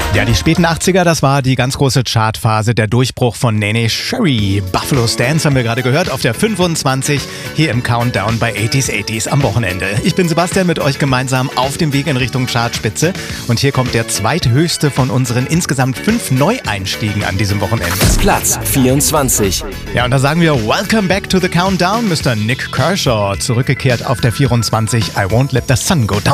Ja, die späten 80er, das war die ganz große Chartphase, der Durchbruch von Neneh Cherry. Buffalo Stance haben wir gerade gehört, auf der 25 hier im Countdown bei 80s am Wochenende. Ich bin Sebastian, mit euch gemeinsam auf dem Weg in Richtung Chartspitze. Und hier kommt der zweithöchste von unseren insgesamt 5 Neueinstiegen an diesem Wochenende. Platz 24. Ja, und da sagen wir Welcome back to the Countdown, Mr. Nick Kershaw. Zurückgekehrt auf der 24, I Won't Let the Sun Go Down.